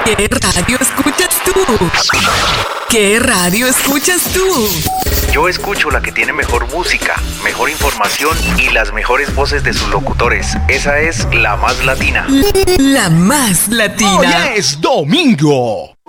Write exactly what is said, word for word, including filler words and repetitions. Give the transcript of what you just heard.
¿Qué radio escuchas tú? ¿Qué radio escuchas tú? Yo escucho la que tiene mejor música, mejor información y las mejores voces de sus locutores. Esa es La Más Latina. La Más Latina. Hoy es domingo.